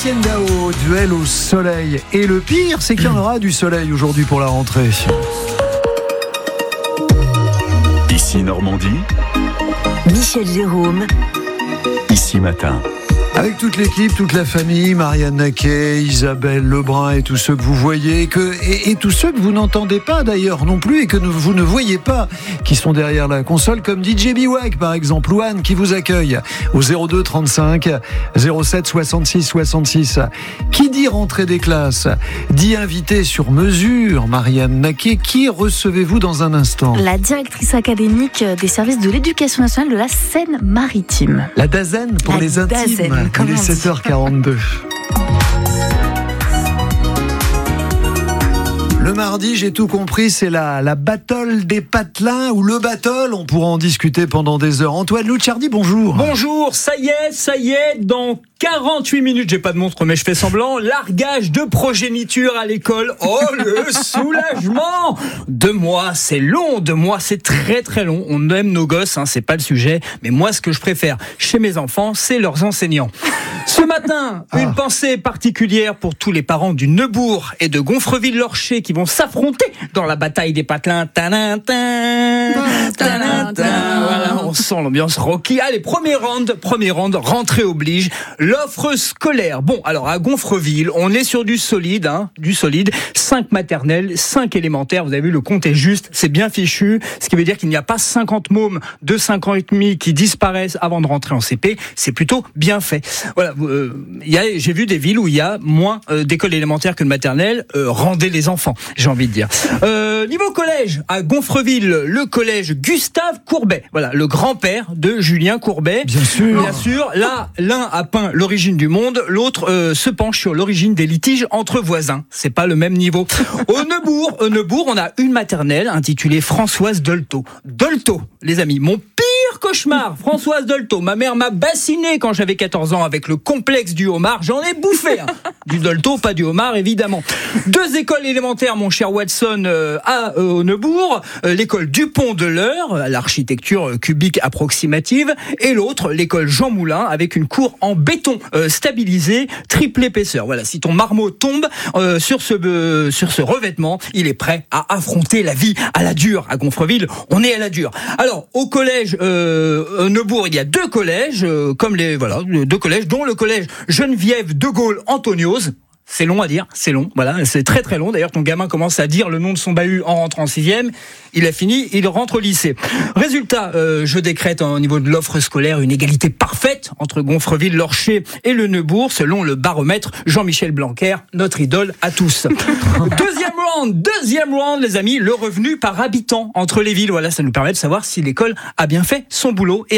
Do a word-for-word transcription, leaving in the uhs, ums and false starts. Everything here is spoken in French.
Dao, duel au soleil. Et le pire, c'est qu'il y en aura du soleil aujourd'hui pour la rentrée. Ici Normandie, Michel Jérôme. Ici Matin. Avec toute l'équipe, toute la famille, Marianne Naquet, Isabelle Lebrun et tous ceux que vous voyez que, et, et tous ceux que vous n'entendez pas d'ailleurs non plus et que ne, vous ne voyez pas, qui sont derrière la console, comme D J Biwak par exemple, ou Anne qui vous accueille au zéro deux trente-cinq zéro sept soixante-six soixante-six. Qui dit rentrée des classes dit invité sur mesure. Marianne Naquet, qui recevez-vous dans un instant? La directrice académique des services de l'éducation nationale de la Seine-Maritime. La Dazen pour La les intimes. Dazen. Il est sept heures quarante-deux. Le mardi, j'ai tout compris, c'est la, la battle des patelins ou le battle. On pourra en discuter pendant des heures. Antoine Luchardi, bonjour. Bonjour, ça y est, ça y est, dans quarante-huit minutes, j'ai pas de montre mais je fais semblant, largage de progéniture à l'école. Oh le soulagement! Deux mois, c'est long, deux mois, c'est très très long. On aime nos gosses, hein, c'est pas le sujet, mais moi ce que je préfère chez mes enfants, c'est leurs enseignants. Ce matin, ah. une pensée particulière pour tous les parents du Neubourg et de Gonfreville-Lorcher qui vont s'affronter dans la bataille des patelins. Tadintin, tadintin. Voilà, on sent l'ambiance rocky. Allez, premier round, premier round, rentrée oblige. L'offre scolaire. Bon, alors à Gonfreville, on est sur du solide, hein, du solide. cinq maternelles, cinq élémentaires. Vous avez vu, le compte est juste, c'est bien fichu. Ce qui veut dire qu'il n'y a pas cinquante mômes de cinq ans et demi qui disparaissent avant de rentrer en C P. C'est plutôt bien fait. Voilà, euh, y a, j'ai vu des villes où il y a moins euh, d'écoles élémentaires que de maternelles. Euh, rendez les enfants, j'ai envie de dire. Euh, niveau collège, à Gonfreville, le collège Gustave Courbet. Voilà, le grand-père de Julien Courbet. Bien sûr. Bien sûr. Là, l'un a peint l'origine du monde, l'autre euh, se penche sur l'origine des litiges entre voisins. C'est pas le même niveau. Au Neubourg, au Neubourg, on a une maternelle intitulée Françoise Dolto. Dolto, les amis, mon pire cauchemar, Françoise Dolto. Ma mère m'a bassiné quand j'avais quatorze ans avec le complexe du homard. J'en ai bouffé. Hein. Du Dolto, pas du homard, évidemment. Deux écoles élémentaires, mon cher Watson, euh, à euh, au Neubourg. Euh, l'école Dupont de l'Eure, l'architecture cubique approximative, et l'autre, l'école Jean Moulin, avec une cour en béton euh, stabilisé, triple épaisseur. Voilà, si ton marmot tombe euh, sur ce euh, sur ce revêtement, il est prêt à affronter la vie à la dure. À Gonfreville, on est à la dure. Alors, au collège euh, Neubourg, il y a deux collèges, euh, comme les voilà, deux collèges, dont le collège Geneviève de Gaulle Antoniose. C'est long à dire, c'est long, voilà, c'est très très long. D'ailleurs, ton gamin commence à dire le nom de son bahut en rentrant en sixième. Il a fini, il rentre au lycée. Résultat, euh, je décrète au niveau de l'offre scolaire une égalité parfaite entre Gonfreville-Lorcher et le Neubourg, selon le baromètre Jean-Michel Blanquer, notre idole à tous. Deuxième round, deuxième round, les amis, le revenu par habitant entre les villes. Voilà, ça nous permet de savoir si l'école a bien fait son boulot. Et